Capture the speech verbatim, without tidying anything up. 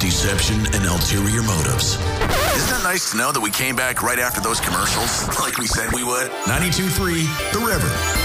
deception, and ulterior motives. Isn't it nice to know that we came back right after those commercials, like we said we would? ninety-two point three The River.